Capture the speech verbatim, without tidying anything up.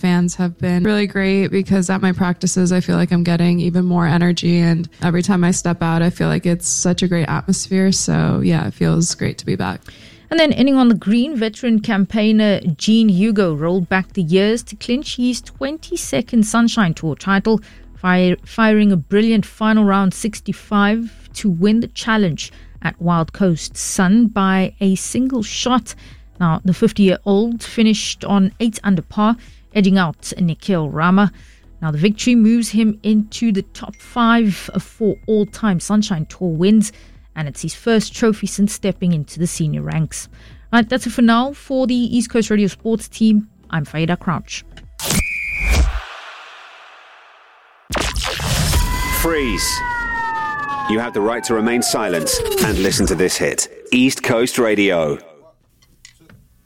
fans have been really great because at my practices, I feel like I'm getting even more energy. And every time I step out, I feel like it's such a great atmosphere. So yeah, it feels great to be back. And then ending on the green, veteran campaigner Gene Hugo rolled back the years to clinch his twenty-second Sunshine Tour title, fire, firing a brilliant final round sixty-five to win the challenge at Wild Coast Sun by a single shot. Now, the fifty-year-old finished on eight under par, edging out Nikhil Rama. Now, the victory moves him into the top five for all-time Sunshine Tour wins, and it's his first trophy since stepping into the senior ranks. Right, that's it for now. For the East Coast Radio Sports team, I'm Faida Crouch. Freeze. You have the right to remain silent and listen to this hit. East Coast Radio.